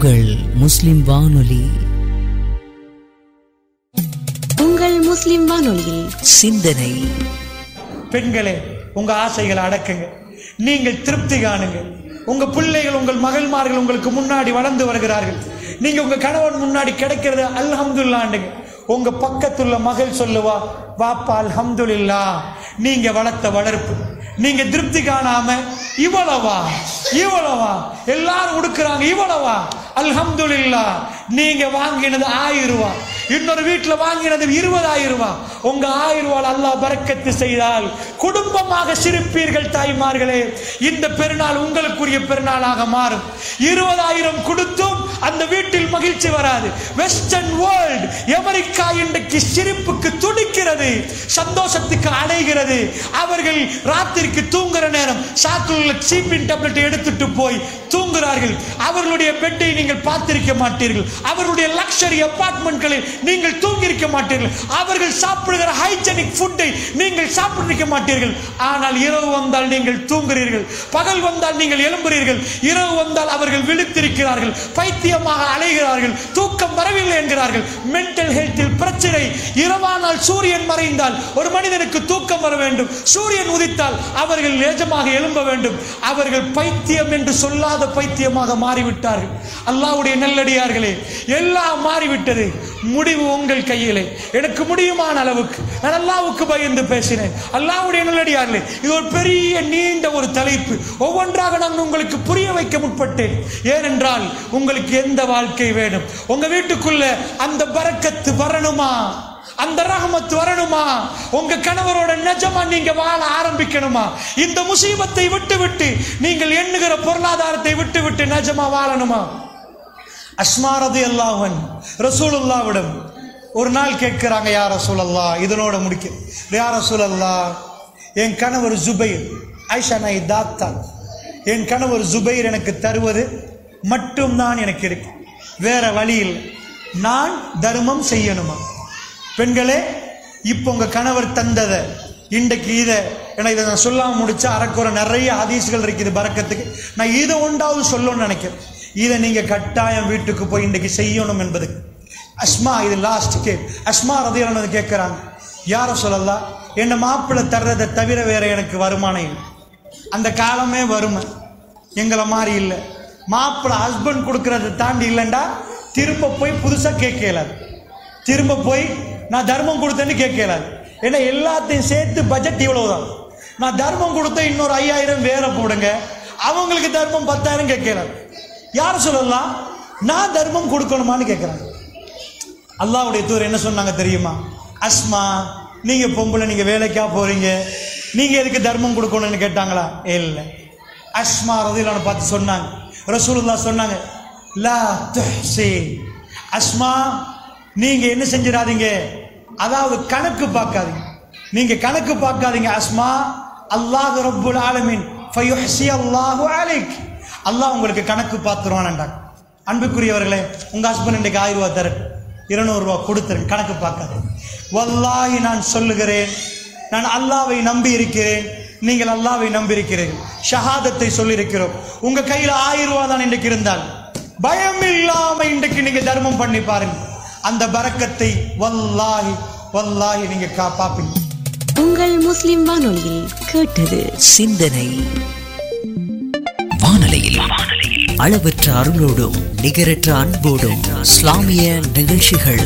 உங்கள் முஸ்லிம் வானொலி. உங்கள் முஸ்லிம் வானொலியில் சிந்தனை. பெண்களே, உங்க ஆசைகளை அடக்குங்க, நீங்கள் திருப்தி காணுங்க. உங்க பிள்ளைகள், உங்கள் மகள்மார்கள் உங்களுக்கு முன்னாடி வளர்ந்து வருகிறார்கள். நீங்க உங்க கணவன் முன்னாடி கிடைக்கிறது அல்ஹம்துலில்லாஹ்ங்க. உங்க பக்கத்துள்ள மகள் சொல்லுவா, வாப்பா அல்ஹம்துலில்லாஹ், நீங்க வளர்த்த வளர்ப்பு. நீங்க திருப்தி காணாம இவ்வளவா இவ்வளவா எல்லாரும் உடுக்குறாங்க, இவ்வளவா அல்ஹம்துலில்லாஹ். நீங்க வாங்கினது 1000 ரூபாய், இன்னொரு வீட்டுல வாங்கினது 20,000 ரூபாய். உங்க 1000 ரூபாய் அல்லாஹ் பரக்கத்து செய்தால் குடும்பமாக சிரிப்பீர்கள். தாய்மார்களே, இந்த பெருநாள் உங்களுக்குரிய பெருநாளாக மாறும். 20,000 கொடுத்தும் அந்த வீட்டில் மகிழ்ச்சி வராது. வெஸ்டர்ன் வேர்ல்ட், அமெரிக்கா இன்றைக்கு சிரிப்புக்கு துடிக்கிறது, சந்தோஷத்துக்கு அடைகிறது. அவர்கள் ராத்திரிக்கு தூங்குற நேரம் சாக்குள்ள சீப்பின் டேப்லெட் எடுத்துட்டு போய் தூங்குகிறார்கள். அவர்களுடைய பெட்டை நீங்கள் பார்த்திருக்க மாட்டீர்கள். அவர்களுடைய லக்ஸரி அபார்ட்மெண்ட்களில் நீங்கள் தூங்கியிருக்க மாட்டீர்கள். அவர்கள் சாப்பிடுகிற ஹைஜெனிக் ஃபுட்டை நீங்கள் சாப்பிட்டிருக்க மாட்டீர்கள். ஆனால் இரவு வந்தால் நீங்கள் தூங்குகிறீர்கள், பகல் வந்தால் நீங்கள் எழும்புகிறீர்கள். இரவு வந்தால் அவர்கள் விழித்திருக்கிறார்கள், பைத்தியமாக அலைகிறார்கள், தூக்கம் வரவில்லை என்கிறார்கள். மென்டல் ஹெல்த்தில் பிரச்சனை. இரவானால் சூரியன் மறைந்தால் ஒரு மனிதனுக்கு தூக்கம் வர வேண்டும், சூரியன் உதித்தால் அவர்கள் நிஜமாக எழும்ப வேண்டும். அவர்கள் பைத்தியம் என்று சொல்லாத பைத்தியமாக மாறிவிட்டார்கள். அல்லாஹ்வுடைய நல்லடியார்களே, எல்லாம் மாறிவிட்டது. முடிவு உங்கள் கையிலே. எனக்கு முடியுமான அளவுக்கு நான் அல்லாஹ்வுக்கு பயந்து பேசினேன். அல்லாஹ்வுடைய நல்லடியார்களே, இது ஒரு பெரிய நீண்ட ஒரு தலைப்பு. ஒவ்வொன்றாக நான் உங்களுக்கு புரிய வைக்க முற்பட்டேன். ஏனென்றால் உங்களுக்கு எந்த வாழ்க்கை வேணும்? உங்க வீட்டுக்குள்ள அந்த பரக்கத்து வரணுமா? அந்த ரஹமத் வரணுமா? உங்க கணவரோட நிஜமா நீங்க வாழ ஆரம்பிக்கணுமா? இந்த முசீபத்தை விட்டு நீங்கள் எண்ணுகிற பொருளாதாரத்தை விட்டு நிஜமா வாழணுமா? அஸ்மா ரலியல்லாஹு அன்ஹா ரசூலுல்லாஹ்விடம் ஒரு நாள் கேட்கிறாங்க, யா ரசூலல்லாஹ், இதனோட முடிக்க, யா ரசூலல்லாஹ், என் கணவர் ஜுபைர், ஆயிஷா நாய் தாத்தா, என் கணவர் ஜுபைர் எனக்கு தருவது மட்டும்தான் எனக்கு இருக்கு, வேற வழி இல்லை, நான் தர்மம் செய்யணுமா? பெண்களே, இப்போ உங்க கணவர் தந்ததை இன்றைக்கு இதை இதை நான் சொல்லாம முடிச்சா அறக்குற நிறைய ஹதீஸ்கள் இருக்குது பரக்கத்துக்கு. நான் இதை ஒன்றாவது சொல்லணும்னு நினைக்கிறேன். இதை நீங்க கட்டாயம் வீட்டுக்கு போய் இன்றைக்கு செய்யணும் என்பது. அஸ்மா, இது லாஸ்ட் கேக். அஸ்மா ரலியல்லாஹு அன்ஹா கேட்கிறாங்க, யா ரசூலல்லாஹ், என்ன மாப்பிள்ளை தர்றதை தவிர வேற எனக்கு வருமானம் இல்லை. அந்த காலமே வறுமை, எங்களை மாதிரி இல்லை. மாப்பிள்ளை ஹஸ்பண்ட் கொடுக்கறதை தாண்டி இல்லைண்டா திரும்ப போய் புதுசா கேட்கலாது, திரும்ப போய் நான் தர்மம் கொடுத்தேன்னு கேட்கலாது. ஏன்னா எல்லாத்தையும் சேர்த்து பட்ஜெட் இவ்வளவுதான். நான் தர்மம் கொடுத்த இன்னொரு 5000 வேற போடுங்க, அவங்களுக்கு தர்மம் 10,000 கேட்கலாது. யார் சொல்லலாம், நான் தர்மம் கொடுக்கணுமான்னு கேட்கிறாங்க. அல்லாஹ்வுடைய தூதர் என்ன சொன்னாங்க தெரியுமா? அஸ்மா, நீங்க பொம்பளை, நீங்க வேலைக்கா போறீங்க, நீங்க எதுக்கு தர்மம் கொடுக்கணும்னு கேட்டாங்களா? இல்லை. அஸ்மா ரலியல்லாஹு அன்ஹா பார்த்து சொன்னாங்க, ரசூலுல்லாஹ் சொன்னாங்க, லா துஹ்சி, அஸ்மா, நீங்க என்ன செஞ்சிடாதீங்க, அதாவது கணக்கு பார்க்காதீங்க, நீங்க கணக்கு பார்க்காதீங்க அஸ்மா. அல்லாஹ் ரப்புல் ஆலமீன் ஃபயுஹ்சி அல்லாஹு அலைக், அல்லாஹ் உங்களுக்கு கணக்கு பார்த்துருவான்டா. அன்புக்குரியவர்களே, உங்க ஹஸ்பண்ட் இன்றைக்கு 1000 ரூபாய் தர, 200 ரூபாய் கொடுத்துருங்க, கணக்கு பார்க்காது. வல்லாஹி நான் சொல்லுகிறேன், நான் அல்லாஹ்வை நம்பி இருக்கிறேன், நீங்கள் அல்லாஹ்வை நம்பி இருக்கிறீர்கள், ஷஹாதத்தை சொல்லியிருக்கிறோம். உங்க கையில் 1000 ரூபாய் தான் இன்றைக்கு இருந்தால் பயம் இல்லாம இன்றைக்கு நீங்க தர்மம் பண்ணி பாருங்க, அந்த பரக்கத்தை வல்லாஹி வல்லாஹி நீங்க பாப்பீங்க. உங்கள் முஸ்லிம் வானொலியில் கேட்டது சிந்தனை. வானொலியில் அளவற்ற அருளோடும் நிகரற்ற அன்போடும் இஸ்லாமிய நிகழ்ச்சிகள்.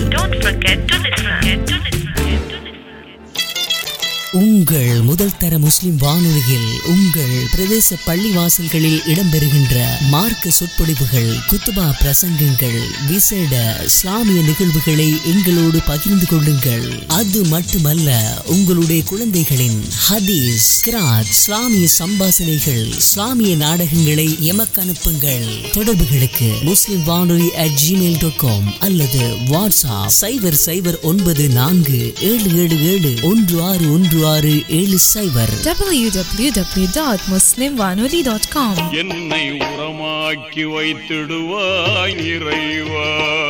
உங்கள் முதல் தர முஸ்லிம் வானொலியில் உங்கள் பிரதேச பள்ளிவாசல்களில் இடம்பெறுகின்ற மார்க்க சொற்பொழிவுகள், குத்துபா பிரசங்கங்கள், விசேட இஸ்லாமிய நிகழ்வுகளை எங்களோடு பகிர்ந்து கொள்ளுங்கள். அது மட்டுமல்ல, உங்களுடைய குழந்தைகளின் ஹதீஸ், கிராத், இஸ்லாமிய சம்பாசனைகள், இஸ்லாமிய நாடகங்களை எமக்கு அனுப்புங்கள். தொடர்புகளுக்கு முஸ்லிம் வானொலி @gmail.com அல்லது வாட்ஸ்அப் 0094777161 www.muslimwanoli.com. என்னை உரமாக்கி வைத்திடுவாய் இறைவா.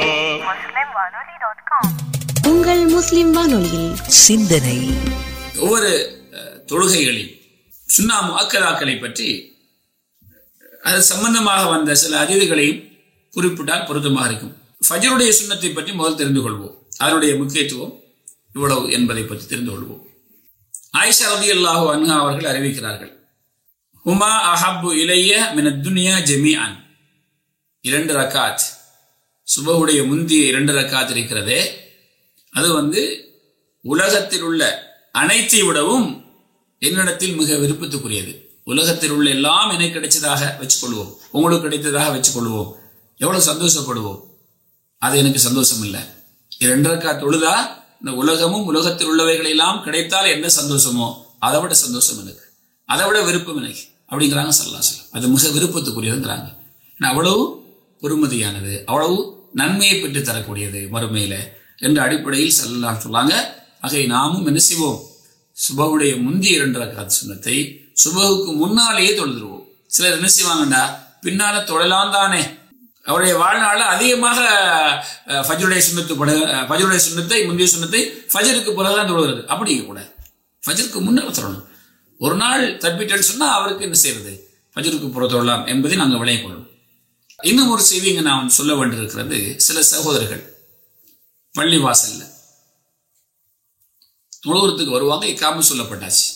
உங்கள் முஸ்லிம் வானொலியில் சிந்தனை. ஒவ்வொரு தொழுகைகளில் சுன்னா முஅக்கதாக்களை பற்றி அது சம்பந்தமாக வந்த சில அறிவுகளையும் குறிப்பிட்டால் பொருத்தமாக இருக்கும். ஃபஜ்ருடைய சுன்னத்தை பற்றி முதல் தெரிந்து கொள்வோம். அதனுடைய முக்கியத்துவம் இவ்வளவு என்பதை பற்றி தெரிந்து கொள்வோம். ஆயிஷா ரலியல்லாஹு அன்ஹா அவர்கள் அறிவிக்கிறார்கள், ஹுமா அஹப்பு இலைய மினத் துன்யா ஜமீஅன். 2 ரக்காத், சுபஹுடைய முந்திய 2 ரக்காத் இருக்கிறதே, அது உலகத்தில் உள்ள அனைத்தை விடவும் என்னிடத்தில் மிக விருப்பத்துக்குரியது. உலகத்தில் உள்ள எல்லாம் எனக்கு கிடைச்சதாக வச்சுக்கொள்வோம், உங்களுக்கு கிடைத்ததாக வச்சுக்கொள்வோம், எவ்வளவு சந்தோஷப்படுவோம். அது எனக்கு சந்தோஷம் இல்லை. 2 ரக்காத் தொழுதா இந்த உலகமும் உலகத்தில் உள்ளவைகள் எல்லாம் கிடைத்தால் என்ன சந்தோஷமோ அதை விட சந்தோஷம் எனக்கு, அதை விட விருப்பம் எனக்கு அப்படிங்கிறாங்க ஸல்லல்லாஹு அலைஹி வஸல்லம். அது மிக விருப்பத்துக்குரியதுங்கிறாங்க. அவ்வளவு பொறுமதியானது, அவ்வளவு நன்மையை பெற்று தரக்கூடியது மறுமையில என்ற அடிப்படையில் ஸல்லல்லாஹு சொல்லாங்க. ஆகவே நாமும் என்ன செய்வோம், சுபஹுடைய முந்திய 2 ரக்காத் சுன்னத்தை சுபஹுக்கு முன்னாலேயே தொழுதுருவோம். சிலர் என்ன செய்வாங்கண்டா, பின்னால தொழலாம் தானே, அவருடைய வாழ்நாள் அதிகமாக ஃபஜ்ருடைய சுன்னத்தை முந்தைய சுன்னத்தை ஃபஜ்ருக்கு பிறகுதான் தொழுகிறது. அப்படி இருக்கக்கூடாது, ஃபஜ்ருக்கு முன்னால் தொழணும். ஒரு நாள் தப்பிட்டேன்னு சொன்னா அவருக்கு என்ன செய்யறது, ஃபஜ்ருக்கு புற தொழலாம் என்பதை நாங்கள் விளங்கிக் கொள்ளணும். இன்னும் ஒரு செய்தி இங்க நான் சொல்ல வேண்டியிருக்கிறது. சில சகோதரர்கள் பள்ளி வாசல்ல தொழுகிறதுக்கு வருவாங்க, இக்காமத் சொல்லப்பட்டாச்சு,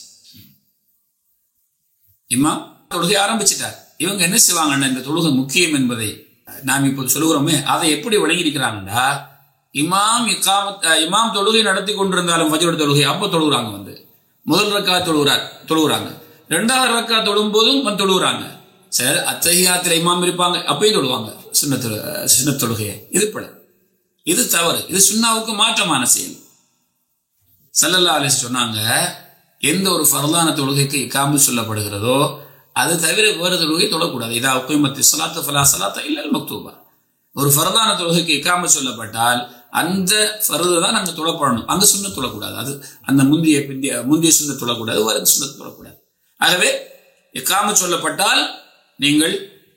இமாம் தொழுகை ஆரம்பிச்சிட்டார். இவங்க என்ன செய்வாங்கன்னா, இந்த தொழுகை முக்கியம் என்பதை நாம் இப்போது சொல்லுகிறோமே, அதை எப்படி விளங்கியிருக்கிறாங்கன்னா, இமாம் தொழுகை நடத்தி கொண்டிருந்தாலும் ஃபஜ்ருடைய தொழுகை அப்போ தொழுகிறாங்க, முதல் ரக்காத் தொழுகிறாங்க, 2வது ரக்காத் தொழும் போதும் தொழுகிறாங்க. சார் அத்தஹியாத்துல இமாம் இருப்பாங்க, அப்பயும் தொழுவாங்க சுன்னத் தொழுகையை. இது பட, இது தவறு, இது சுன்னாவுக்கு மாற்றமான செயல். ஸல்லல்லாஹு அலைஹி வஸல்லம் சொன்னாங்க, எந்த ஒரு ஃபர்லான தொழுகைக்கு இகாமத் சொல்லப்படுகிறதோ அது தவிர வேறு தொழுகை தொழக்கூடாது. இதா உक़ீமத்தி ஸலாத்து ஃபலா ஸலாத்த இல்லல் மக்தூபா. ஒரு ஃபர்லான தொழுகைக்கு இகாமத் சொல்லப்பட்டால் அந்த ஃபர்து தான் நாங்கள் தொழப்படணும், அந்த சுன்னத் தொழக்கூடாது. அது அந்த முந்திய சுன்னத் தொழக்கூடாது, வேறு சுன்னத் தொழக்கூடாது. ஆகவே இகாமத் சொல்லப்பட்டால் நீங்கள்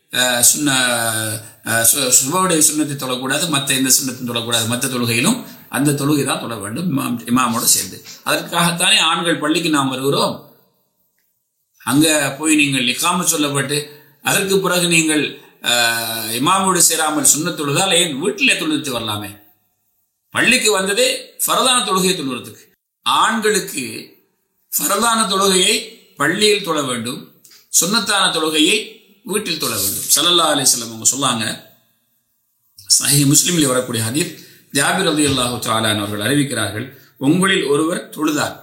சுபஹுடைய சுன்னத்தை தொழக்கூடாது, மற்ற எந்த சுன்னத்தையும் தொழக்கூடாது. மற்ற தொழுகையிலும் அந்த தொழுகை தான் தொழ வேண்டும் இமாமோடு சேர்ந்து. அதற்காகத்தானே ஆண்கள் பள்ளிக்கு நாம் வருகிறோம். அங்க போய் நீங்கள் இகாமத் சொல்லப்பட்டு அதற்கு பிறகு நீங்கள் இமாமோடு சேராமல் சுன்னத் தொழுதால் ஏன் வீட்டிலே தொழுது வரலாமே. பள்ளிக்கு வந்ததே ஃபர்தான தொழுகையை தொழுகிறதுக்கு. ஆண்களுக்கு ஃபர்தான தொழுகையை பள்ளியில் தொழ வேண்டும், சுன்னத்தான தொழுகையை வீட்டில் தொழ வேண்டும். ஸல்லல்லாஹு அலைஹி வஸல்லம் அவங்க சொல்லாங்க, சஹீஹ் முஸ்லிமில் வரக்கூடிய ஹதீஸ், ஜாபிர் ரலியல்லாஹு தஆலா அவர்கள் அறிவிக்கிறார்கள், உங்களில் ஒருவர் தொழுதார்,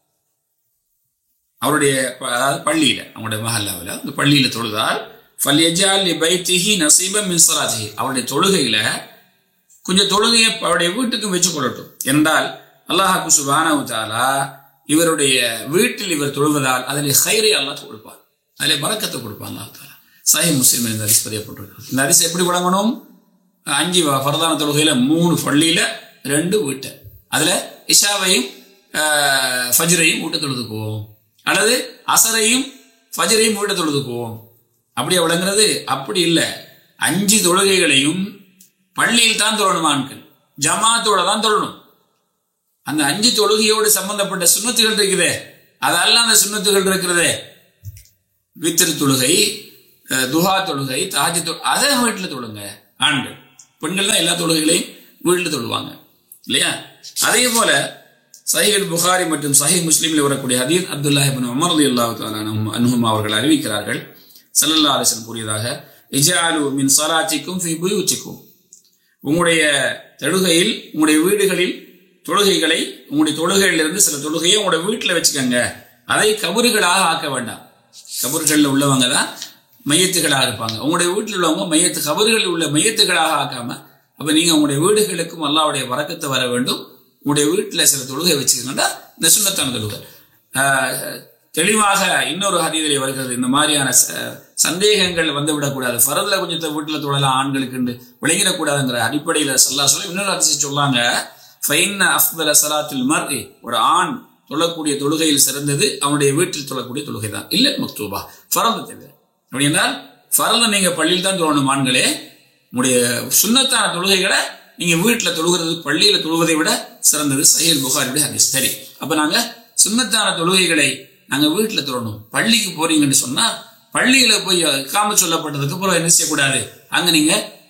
அவருடைய பள்ளியில, அவங்களுடைய மஹல்லாவில் அந்த பள்ளியில தொழுதால், ஃபல்யஜஅல் லிபைத்திஹி நஸீபன் மின் ஸலாத்திஹி, அவருடைய தொழுகையில கொஞ்சம் தொழுகையை அவருடைய வீட்டுக்கும் வச்சு கொள்ளட்டும். என்றால் அல்லாஹ் சுப்ஹானஹு வ தஆலா இவருடைய வீட்டில் இவர் தொழுவதால் அதில் ஹைரை அல்லாஹ் கொடுப்பார், அதில் பரக்கத்தை கொடுப்பார் அல்லாஹ் தஆலா. சஹீஹ் முஸ்லிம் இந்த ஹதீஸ் பதியப்பட்டிருக்கிறது. இந்த ஹதீஸ் எப்படி வழங்கணும், 5 ஃபர்தான தொழுகையில 3 பள்ளியில 2 வீட்டை, அதுல இஷாவையும் ஃபஜ்ரையும் வீட்டை தொழுதுக்குவோம், அல்லது அசரையும் ஃபஜ்ரையும் வீட்டை தொழுதுக்குவோம். அப்படியே விளங்குறது? அப்படி இல்லை, 5 தொழுகைகளையும் பள்ளியில் தான் தொழணும். ஆண்கள் ஜமாத்தோட தான் தொழணும். அந்த 5 தொழுகையோடு சம்பந்தப்பட்ட சுன்னத்துகள் இருக்குதே, அதெல்லாம் அந்த சுன்னத்துகள் இருக்கிறதே, வித்ர் தொழுகை, துஹா தொழுகை, தஹஜ்ஜுத், அதை வீட்டில் தொழுங்க. ஆண்கள், பெண்கள் தான் எல்லா தொழுகைகளையும் வீட்டில் தொழுவாங்க இல்லையா? அதே போல சஹீஹ் புகாரி மற்றும் சஹீஹ் முஸ்லிமில் வரக்கூடிய ஹதீஸ், அப்துல்லாஹ் இப்னு உமர் ரலியல்லாஹு தஆலா அன்ஹுமா அவர்கள் அறிவிக்கிறார்கள், ஸல்லல்லாஹு அலைஹி வஸல்லம் கூறியதாக, இஜ்அலு மின் ஸலாத்திக்கும் ஃபீ புயூத்திக்கும், உங்களுடைய தொழுகையில், உங்களுடைய வீடுகளில் தொழுகைகளை, உங்களுடைய தொழுகையிலிருந்து சில தொழுகையை உங்களுடைய வீட்டில் வச்சுக்கோங்க, அதை கபறுகளாக ஆக்க வேண்டாம். கபறுகளில் உள்ளவங்க தான் மையத்துகளாக இருப்பாங்க, உங்களுடைய வீட்டில் உள்ளவங்க மையத்து கபறுகளில் உள்ள மையத்துகளாக ஆக்காம, அப்ப நீங்க உங்களுடைய வீடுகளுக்கும் அல்லாஹ்வுடைய பரக்கத்து வர வேண்டும், உங்களுடைய வீட்டில் சில தொழுகை வச்சுக்கோங்கன்னா இந்த சுன்னத்தான தொழுகை. தெளிவாக இன்னொரு ஹதீஸிலே வருகிறது, இந்த மாதிரியான சந்தேகங்கள் வந்து விடக்கூடாது, ஃபர்துல கொஞ்சத்தை வீட்டில் தொழலாம் ஆண்களுக்கு விளங்கிடக்கூடாதுங்கிற அடிப்படையில் ஸல்லல்லாஹு அலைஹி வஸல்லம் இன்னொரு ஹதீஸ் சொல்லாங்க, ஃபைன்ன அஃதல ஸலாத்துல் மர்இ, ஒரு ஆண் தொழக்கூடிய தொழுகையில் சிறந்தது அவனுடைய வீட்டில் தொழக்கூடிய தொழுகை தான், இல்ல மக்தூபா, ஃபர்து தவிர. அப்படி என்றால் ஃபர்து நீங்க பள்ளியில் தான் தொழணும் ஆண்களே, உங்களுடைய சுன்னத்தான தொழுகைகளை நீங்க வீட்டில் தொழுகிறது பள்ளியில தொழுவதை விட சிறந்தது. சஹீஹ் புகாரியுடைய ஹதீஸ். சரி, அப்ப நாங்க சுன்னத்தான தொழுகைகளை நாங்க வீட்டில் தொழணும். பள்ளிக்கு போறீங்கன்னு சொன்னா பள்ளியில போய் இகாமத் சொல்லப்பட்டதுக்கு அப்புறம் என்ன செய்யக்கூடாது, அங்க நீங்க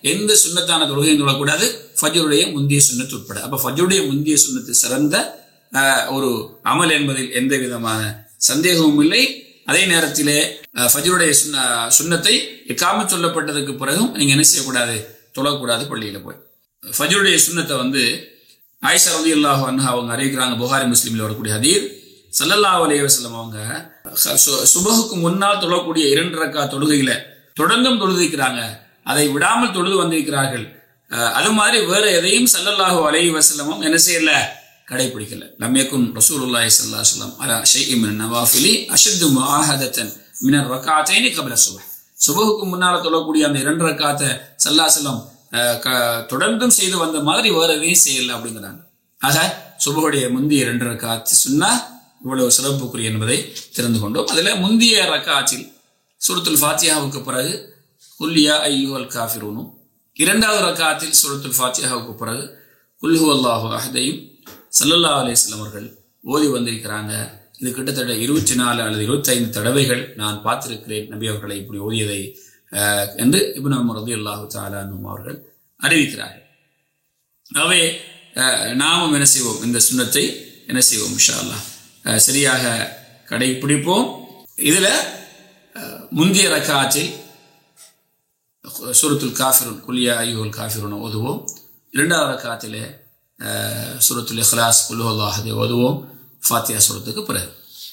எந்த சுன்னத்தான தொழுகையும் தொழக்கூடாது, ஃபஜ்ருடைய முந்திய சுன்னத்து உட்பட. அப்ப ஃபஜ்ருடைய முந்திய சுன்னத்து சிறந்த ஒரு அமல் என்பதில் எந்த விதமான சந்தேகமும் இல்லை. அதே நேரத்திலே ஃபஜ்ருடைய சுன்னத்தை இக்காமத் சொல்லப்பட்டதுக்கு பிறகும் நீங்க என்ன செய்யக்கூடாது, தொழக்கூடாது பள்ளியில போய். ஃபஜ்ருடைய சுன்னத்தை ஆயிஷா ரலியல்லாஹு அன்ஹா அவங்க அறிவிக்கிறாங்க, புகாரி முஸ்லிமில் வரக்கூடிய ஹதீஸ். ஸல்லல்லாஹு அலைஹி வஸல்லம் அவங்க சுபஹுக்கு முன்னால் தொழக்கூடிய 2 ரக்காத் தொழுகையில தொடர்ந்தும் தொழுதிருக்கிறாங்க, அதை விடாமல் தொழுது வந்திருக்கிறார்கள். அது மாதிரி வேற எதையும் ஸல்லல்லாஹு அலைஹி வஸல்லம் என்ன செய்யல, கடைபிடிக்கல. லம் யகுன் ரசூலுல்லாஹி ஸல்லல்லாஹு அலைஹி வஸல்லம் அலா ஷைஇன் மின் நவாஃபிலி அஷத்து முஆஹதத்தன் மின் ரக்காத்தைனி கப்ல சுபஹ். சுபஹுக்கு முன்னால தொழக்கூடிய அந்த 2 ரக்காத்தை ஸல்லல்லாஹு அலைஹி வஸல்லம் தொடர்ந்தும் செய்து வந்த மாதிரி வேற எதையும் செய்யல அப்படிங்கிறாங்க. ஆக சுபஹுடைய முந்திய 2 ரக்காத் சுன்னா இவ்வளவு சிறப்புக்குரிய என்பதை தெரிந்து கொண்டோம். அதுல முந்திய ரக்காத்தில் சூரத்துல் ஃபாத்திஹாவுக்கு பிறகு குல் யா அய்யுஹல் காஃபிரூனும், 2வது ரக்காத்தில் சூரத்துல் ஃபாத்திஹாவுக்கு பிறகு குல் ஹுவல்லாஹு அஹதையும் ஸல்லல்லாஹு அலைஹி வஸல்லம் அவர்கள் ஓதி வந்திருக்கிறாங்க. இது கிட்டத்தட்ட 24 அல்லது 25 தடவைகள் நான் பார்த்திருக்கிறேன் நபி அவர்களை இப்படி ஓதியதை என்று இப்னு உமர் ரலியல்லாஹு தஆலா அன்ஹு அவர்கள் அறிவிக்கிறார்கள். ஆகவே நாமும் என்ன செய்வோம், இந்த சுன்னத்தை என்ன செய்வோம், இன்ஷா அல்லாஹ் சரியாக கடைபிடிப்போம். இதுல முந்திய ரக்காத்தில் சூரத்துல் காஃபிரூன் குல் யா அய்யுஹல் காஃபிரூன் ஓதுவோம். 2வது ரக்காத்திலே சூரத்துல் இக்லாஸ் குல் ஹுவல்லாஹு அஹத் ஓதுவோம் ஃபாத்திஹா சூரத்துக்கு பிறகு.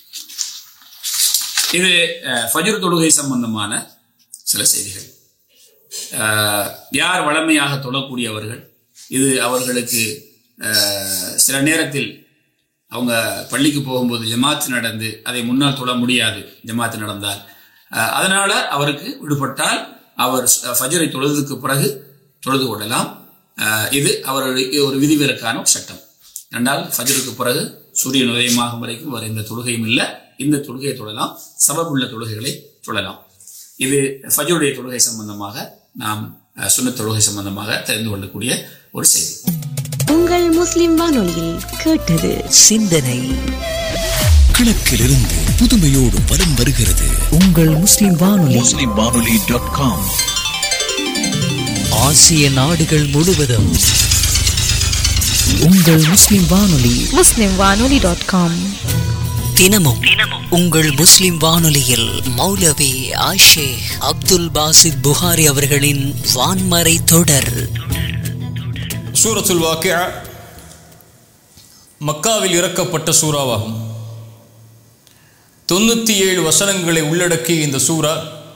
இது ஃபஜ்ர் தொழுகை சம்பந்தமான சில செய்திகள். யார் வளமையாக தொழக்கூடியவர்கள், இது அவர்களுக்கு சில நேரத்தில் அவங்க பள்ளிக்கு போகும்போது ஜமாத்து நடந்து அதை முன்னால் தொழ முடியாது, ஜமாத்து நடந்தால். அதனால அவருக்கு விடுபட்டால் அவர் ஃபஜ்ரை தொழுதுக்கு பிறகு தொழுது கொள்ளலாம். இது அவர்களுக்கு ஒரு விதிவிலக்கான சட்டம். 2 ஃபஜ்ருக்கு பிறகு சூரியன் உதயமாகும் வரைக்கும் வர எந்த தொழுகையும் இல்லை. இந்த தொழுகையை தொழலாம், சபபுள்ள தொழுகைகளை தொழலாம். இது ஃபஜ்ருடைய தொழுகை சம்பந்தமாக நாம் சுன்னத் தொழுகை சம்பந்தமாக தெரிந்து கொள்ளக்கூடிய ஒரு செய்தி. உங்கள் முஸ்லிம் வானொலியில் கேட்டது சிந்தனை. கிழக்கிலிருந்து புதுமையோடு வலம் வருகிறது உங்கள் முஸ்லிம் வானொலி. muslimwanoli.com. ஆசிய நாடுகள் முழுவதும் உங்கள் முஸ்லிம் வானொலி. muslimwanoli.com. தினமும் உங்கள் முஸ்லிம் வானொலியில் மௌலவி ஆஷேக் அப்துல் பாசித் புகாரி அவர்களின் வான்மறை தொடர். சூரத்துல் வாக்கியா மக்காவில் இறக்கப்பட்ட சூறாவாகும். 97 வசனங்களை உள்ளடக்கிய இந்த சூரா,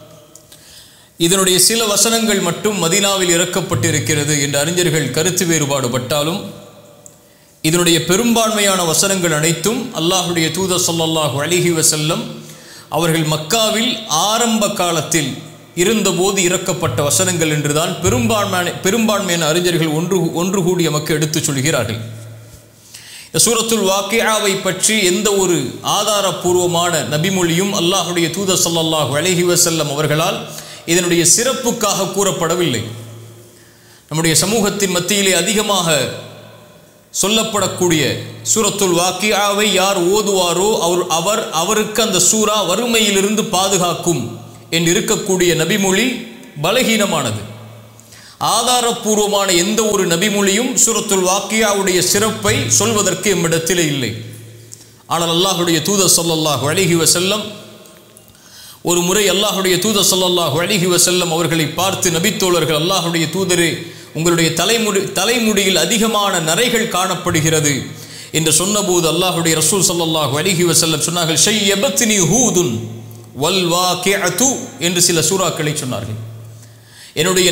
இதனுடைய சில வசனங்கள் மட்டும் மதீனாவில் இறக்கப்பட்டிருக்கிறது என்று அறிஞர்கள் கருத்து வேறுபாடுபட்டாலும், இதனுடைய பெரும்பான்மையான வசனங்கள் அனைத்தும் அல்லாஹுடைய தூதர் ஸல்லல்லாஹு அலைஹி வஸல்லம் அவர்கள் மக்காவில் ஆரம்ப காலத்தில் இருந்தபோது இறக்கப்பட்ட வசனங்கள் என்றுதான் பெரும்பான்மையான அறிஞர்கள் ஒன்று கூடி நமக்கு எடுத்துச் சொல்கிறார்கள். சூரத்துல் வாக்கியாவை பற்றி எந்த ஒரு ஆதாரபூர்வமான நபிமொழியும் அல்லாஹுடைய தூதர் ஸல்லல்லாஹு அலைஹி வஸல்லம் அவர்களால் இதனுடைய சிறப்புக்காக கூறப்படவில்லை. நம்முடைய சமூகத்தின் மத்தியிலே அதிகமாக சொல்லப்படக்கூடிய சூரத்துல் வாக்கியாவை யார் ஓதுவாரோ அவருக்கு அந்த சூரா வறுமையிலிருந்து பாதுகாக்கும் என்று இருக்கக்கூடிய நபிமொழி பலகீனமானது. ஆதாரபூர்வமான எந்த ஒரு நபிமொழியும் சூரத்துல் வாக்கியாவுடைய சிறப்பை சொல்வதற்கு எம்மிடத்திலே இல்லை. ஆனால் அல்லாஹுடைய தூதர் ஸல்லல்லாஹு அலைஹி வஸல்லம் ஒரு முறை அல்லாஹுடைய தூதர் ஸல்லல்லாஹு அலைஹி வஸல்லம் அவர்களை பார்த்து, நபித்தோழர்கள், அல்லாஹுடைய தூதரே, உங்களுடைய தலைமுடியில் அதிகமான நரைகள் காணப்படுகிறது என்று சொன்னபோது அல்லாஹுடைய ரசூல் ஸல்லல்லாஹு அலைஹி வஸல்லம் சொன்னார்கள், ஷையபத்னி ஹூதுன் வல் வாக்கிஅத்து என்று சில சூறாக்களை சொன்னார்கள். என்னுடைய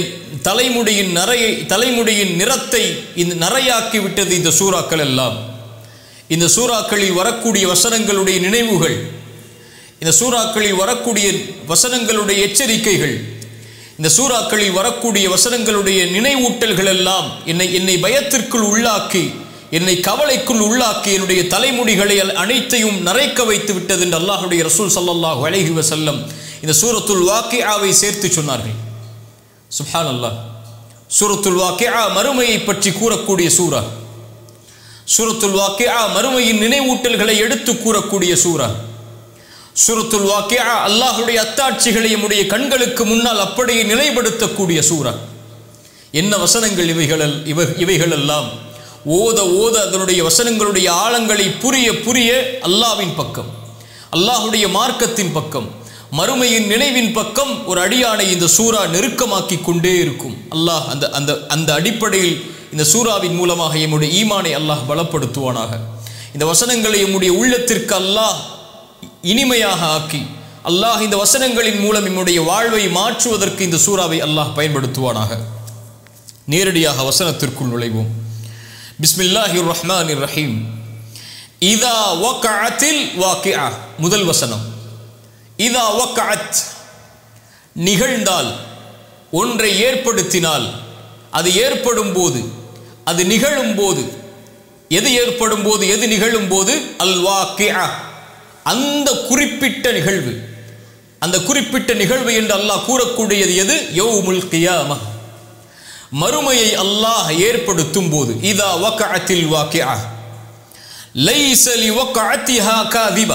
தலைமுடியின் நிறத்தை இந்த நரையாக்கி விட்டது இந்த சூறாக்கள் எல்லாம். இந்த சூறாக்களில் வரக்கூடிய வசனங்களுடைய நினைவுகள், இந்த சூறாக்களில் வரக்கூடிய வசனங்களுடைய எச்சரிக்கைகள், இந்த சூறாக்களில் வரக்கூடிய வசனங்களுடைய நினைவூட்டல்கள் எல்லாம் என்னை பயத்திற்குள் உள்ளாக்கி, என்னை கவலைக்குள் உள்ளாக்கி, என்னுடைய தலைமுடிகளை அனைத்தையும் நரைக்க வைத்து விட்டது என்று அல்லாஹுடைய ரசூல் ஸல்லல்லாஹு அலைஹி வஸல்லம் இந்த சூரத்துல் வாக்கியாவை சேர்த்து சொன்னார்கள். சுப்ஹானல்லாஹ். சூரத்துல் வாக்கியா மறுமையை பற்றி கூறக்கூடிய சூரா. சூரத்துல் வாக்கியா மறுமையின் நினைவூட்டல்களை எடுத்து கூறக்கூடிய சூரா. சூரத்துல் வாக்கியா அல்லாஹுடைய அத்தாட்சிகளை நம்முடைய கண்களுக்கு முன்னால் அப்படியே நிலைப்படுத்தக்கூடிய சூரா. என்ன வசனங்கள் இவைகளெல்லாம் ஓத ஓத அதனுடைய வசனங்களுடைய ஆழங்களை புரிய புரிய அல்லாஹ்வின் பக்கம், அல்லாஹுடைய மார்க்கத்தின் பக்கம், மறுமையின் நினைவின் பக்கம் ஒரு அடியானை இந்த சூரா நெருக்கமாக்கி கொண்டே இருக்கும். அல்லாஹ் அந்த அந்த அந்த அடிப்படையில் இந்த சூராவின் மூலமாக எம்முடைய ஈமானை அல்லாஹ் பலப்படுத்துவானாக. இந்த வசனங்களை எம்முடைய உள்ளத்திற்கு அல்லாஹ் இனிமையாக ஆக்கி அல்லாஹ் இந்த வசனங்களின் மூலம் நம்முடைய வாழ்வை மாற்றுவதற்கு இந்த சூராவை அல்லாஹ் பயன்படுத்துவானாக. நேரடியாக வசனத்திற்குள் நுழைவோம். பிஸ்மில்லாஹிர் ரஹ்மானிர் ரஹீம். இதா வக்அத்தில் வாக்கிஆ. முதல் வசனம். இதா வக்அத், நிகழ்ந்தால், ஒன்றை ஏற்படுத்தினால், அது ஏற்படும் போது, அது நிகழும் போது, எது ஏற்படும் போது, எது நிகழும் போது, அல் வாக்கிஆ, அந்த குறிப்பிட்ட நிகழ்வு. அந்த குறிப்பிட்ட நிகழ்வு என்று அல்லாஹ் கூறக்கூடியது எது? யௌமுல் கியாமஹ், மறுமையை அல்லாஹ் ஏற்படுத்தும் போது. இதா வக்அத்தில் வாக்கிஆ லைஸ லிவக்அத்திஹா காதிபா,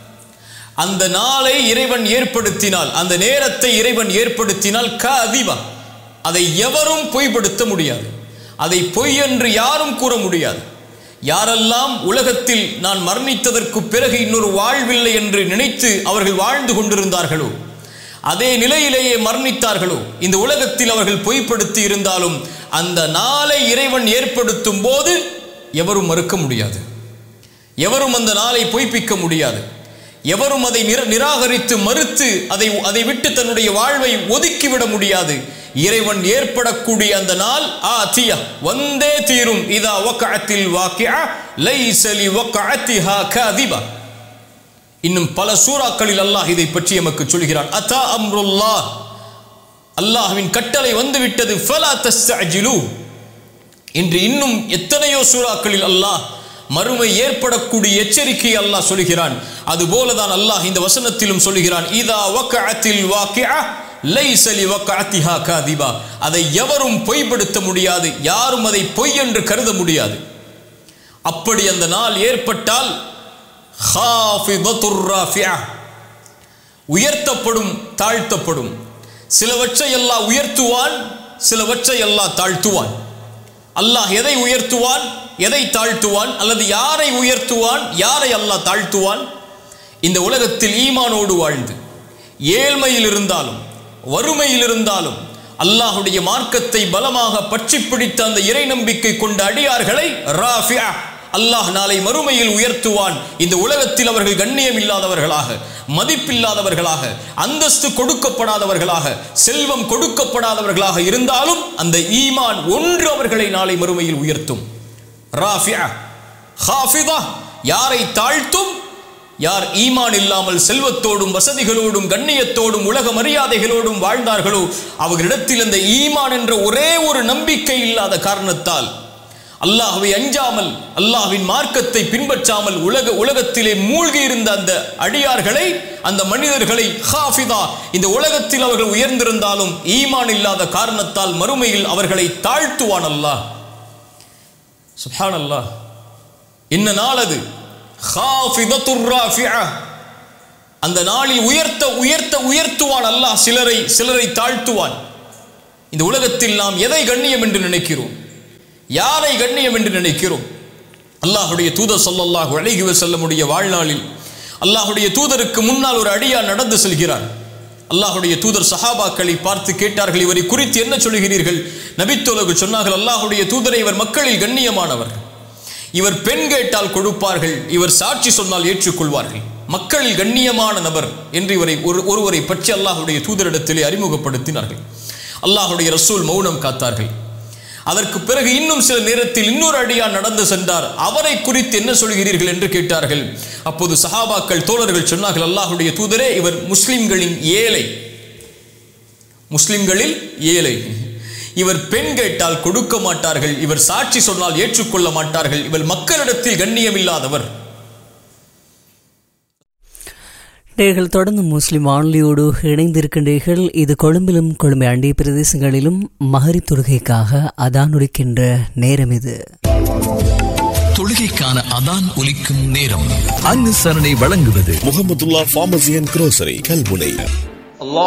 அந்த நாளை இறைவன் ஏற்படுத்தினால், அந்த நேரத்தை இறைவன் ஏற்படுத்தினால், காதிபா, அதை எவரும் பொய்ப்படுத்த முடியாது, அதை பொய் என்று யாரும் கூற முடியாது. யாரெல்லாம் உலகத்தில் நான் மரணித்ததற்கு பிறகு இன்னொரு வாழ்வில்லை என்று நினைத்து அவர்கள் வாழ்ந்து கொண்டிருந்தார்களோ, அதே நிலையிலேயே மரணித்தார்களோ, இந்த உலகத்தில் அவர்கள் பொய்ப்படுத்தி இருந்தாலும் அந்த நாளை இறைவன் ஏற்படுத்தும் போது எவரும் மறுக்க முடியாது, எவரும் அந்த நாளை பொய்ப்பிக்க முடியாது, எவரும் அதை நிராகரித்து மறுத்து அதை விட்டு தன்னுடைய வாழ்வை ஒதுக்கிவிட முடியாது. இறைவன் ஏற்படக்கூடிய அந்த நாள் ஆதியா, வந்தே தீரும். இதா வக்அத்தில் வாக்கிஆ லைஸ லிவக்அத்திஹா காதிபா. இன்னும் பல சூறாக்களில் அல்லாஹ் இதை பற்றி நமக்கு சொல்கிறான். அதா அம்ருல்லாஹ், அல்லாஹ்வின் கட்டளை வந்துவிட்டது. ஃபலா தஸ்தஅஜிலு என்று இன்னும் எத்தனையோ சூறாக்களில் அல்லாஹ் மறுமை ஏற்படக்கூடிய எச்சரிக்கை அல்லாஹ் சொல்கிறான். அதுபோலதான் அல்லாஹ் இந்த வசனத்திலும் சொல்கிறான். இதா வக்அத்தில் வாக்கிஆ லைஸ லிவக்அத்திஹா காதிபா, அதை எவரும் பொய்ப்படுத்த முடியாது, யாரும் அதை பொய் என்று கருத முடியாது. அப்படி அந்த நாள் ஏற்பட்டால் ஹாஃபிதத்துர் ராஃபிஆ, உயர்த்தப்படும், தாழ்த்தப்படும். சிலவற்றை அல்லாஹ் உயர்த்துவான், சிலவற்றை அல்லாஹ் தாழ்த்துவான். அல்லாஹ் எதை உயர்த்துவான், எதை தாழ்த்துவான், அல்லது யாரை உயர்த்துவான், யாரை அல்லாஹ் தாழ்த்துவான்? இந்த உலகத்தில் ஈமானோடு வாழ்ந்து ஏழ்மையில் இருந்தாலும் வறுமையில் இருந்தாலும் அல்லாஹுடைய மார்க்கத்தை பலமாக பற்றி பிடித்த அந்த இறை நம்பிக்கை கொண்ட அடியார்களை ராஃபிஆ, அல்லாஹ் நாளை மறுமையில் உயர்த்துவான். இந்த உலகத்தில் அவர்கள் கண்ணியம் இல்லாதவர்களாக, மதிப்பில்லாதவர்களாக, அந்தஸ்து கொடுக்கப்படாதவர்களாக, செல்வம் கொடுக்கப்படாதவர்களாக இருந்தாலும் அந்த ஈமான் ஒன்று அவர்களை நாளை மறுமையில் உயர்த்தும். ராஃபிஆ. ஹாஃபிதா, யாரை தாழ்த்தும்? யார் ஈமான் இல்லாமல் செல்வத்தோடும் வசதிகளோடும் கண்ணியத்தோடும் உலக மரியாதைகளோடும் வாழ்ந்தார்களோ, அவர்களிடத்தில் அந்த ஈமான் என்ற ஒரே ஒரு நம்பிக்கை இல்லாத காரணத்தால், அல்லாஹ்வை அஞ்சாமல், அல்லாஹ்வின் மார்க்கத்தை பின்பற்றாமல் உலகத்திலே மூழ்கி இருந்த அந்த அடியார்களை, அந்த மனிதர்களை ஹாஃபிதா, இந்த உலகத்தில் அவர்கள் உயர்ந்திருந்தாலும் ஈமான் இல்லாத காரணத்தால் மறுமையில் அவர்களை தாழ்த்துவான் அல்லாஹ். சுப்ஹானல்லாஹ். என்ன நாள் அது? ஹாஃபிதத்துர் ராஃபிஆ. அந்த நாளில் உயர்த்துவான் அல்லாஹ். சிலரை தாழ்த்துவான். இந்த உலகத்தில் நாம் எதை கண்ணியம் என்று நினைக்கிறோம், யாரை கண்ணியம் என்று நினைக்கிறோம்? அல்லாஹுடைய தூதர் ஸல்லல்லாஹு அலைஹி வஸல்லமுடைய வாழ்நாளில் அல்லாஹுடைய தூதருக்கு முன்னால் ஒரு அடியார் நடந்து செல்கிறார். அல்லாஹுடைய தூதர் சஹாபாக்களை பார்த்து கேட்டார்கள், இவரை குறித்து என்ன சொல்கிறீர்கள்? நபித்தோழர்கள் சொன்னார்கள், அல்லாஹுடைய தூதரை, இவர் மக்களில் கண்ணியமானவர், இவர் பெண் கேட்டால் கொடுப்பார்கள், இவர் சாட்சி சொன்னால் ஏற்றுக்கொள்வார்கள், மக்களில் கண்ணியமான நபர் என்று ஒருவரை பற்றி அல்லாஹுடைய தூதரிடத்திலே அறிமுகப்படுத்தினார்கள். அல்லாஹுடைய ரசூல் மௌனம் காத்தார்கள். அதற்கு பிறகு இன்னும் சில நேரத்தில் இன்னொரு அடியார் நடந்து சென்றார். அவரை குறித்து என்ன சொல்கிறீர்கள் என்று கேட்டார்கள். அப்போது சஹாபாக்கள் தோழர்கள் சொன்னார்கள், அல்லாஹுடைய தூதரே, இவர் முஸ்லிம்களில் ஏழை, இவர் பெண் கேட்டால் கொடுக்க மாட்டார்கள், இவர் சாட்சி சொன்னால் ஏற்றுக்கொள்ள மாட்டார்கள், இவர் மக்களிடத்தில் கண்ணியம் இல்லாதவர். நேர்கள் தொடர்ந்து முஸ்லிம் வானொலியோடு இணைந்திருக்கின்றீர்கள். இது கொழும்பிலும் கொழும்பை அண்டிய பிரதேசங்களிலும் மகரிப் தொழுகைக்காக அதான் ஒலிக்கின்ற நேரம். இது தொழுகைக்கான அதான் ஒலிக்கும் நேரம். அனுசரணை வழங்குவது முஹம்மதுல்லாஹ் ஃபார்மசி அண்ட் குரோசரி, கல்முனை.